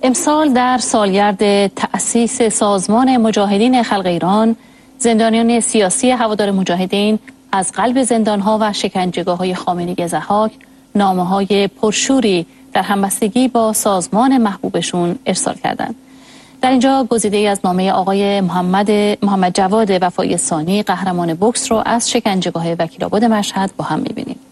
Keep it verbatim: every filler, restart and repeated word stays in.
امسال در سالگرد تأسیس سازمان مجاهدین خلق ایران، زندانیان سیاسی هوادار مجاهدین از قلب زندانها و شکنجهگاه‌های خامنه‌ای ضحاک نامه‌های پرشوری در همبستگی با سازمان محبوبشون ارسال کردند. در اینجا گزیده‌ای از نامه آقای محمد محمد جواد وفایی ثانی قهرمان بوکس رو از شکنجهگاه وکیل‌آباد مشهد با هم می‌بینیم.